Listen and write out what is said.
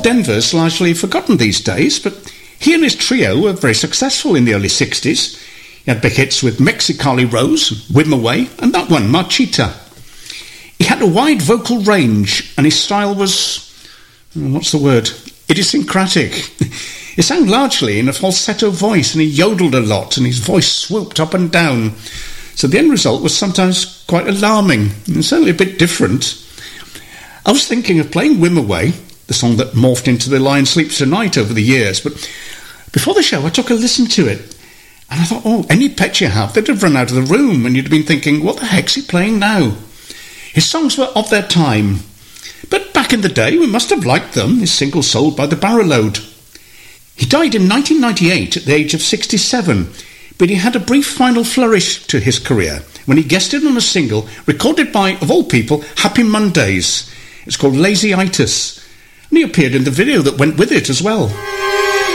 Denver's largely forgotten these days, but he and his trio were very successful in the early 60s. He had big hits with Mexicali Rose, Whim Away, and that one, Marchita. He had a wide vocal range, and his style was, idiosyncratic. He sang largely in a falsetto voice, and he yodeled a lot, and his voice swooped up and down. So the end result was sometimes quite alarming, and certainly a bit different. I was thinking of playing Whim Away, the song that morphed into The Lion Sleeps Tonight over the years, but before the show I took a listen to it, and I thought, any pets you have, they'd have run out of the room, and you'd have been thinking, what the heck's he playing now? His songs were of their time, but back in the day we must have liked them, his singles sold by the barrowload. He died in 1998 at the age of 67, but he had a brief final flourish to his career when he guested on a single recorded by, of all people, Happy Mondays. It's called Lazy-itis, and he appeared in the video that went with it as well.